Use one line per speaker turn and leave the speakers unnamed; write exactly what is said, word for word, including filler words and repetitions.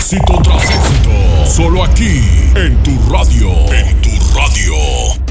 Éxito tras éxito. Solo aquí, en tu radio. En tu radio.